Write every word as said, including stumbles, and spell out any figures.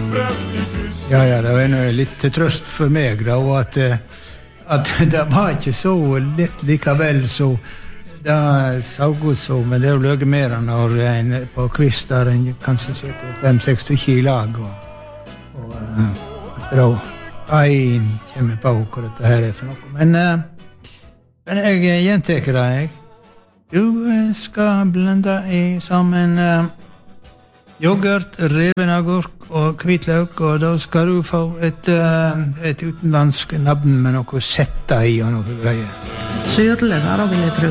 Ja, ja, det var noe litt til trøst for meg da, og at, at det var ikke så lett likevel, så det så godt så, men det er jo løgge mer når en på kvist der en kanskje sitter fem-seks stykker i lag, og, og uh, da en kommer på hva dette her er for noe. Men, uh, men jeg gjenteker det, jeg. Du skal blende i sammen uh, yoghurt, reven agurk og hvitløk, og da skal du få et, uh, et utenlandsk navn med noe setta i og noe greier. Sørlig, da vil jeg tro.